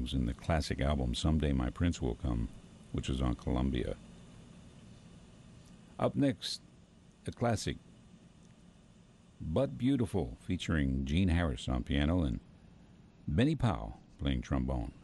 songs in the classic album Someday My Prince Will Come, which was on Columbia. Up next, a classic, But Beautiful, featuring Gene Harris on piano and Benny Powell playing trombone.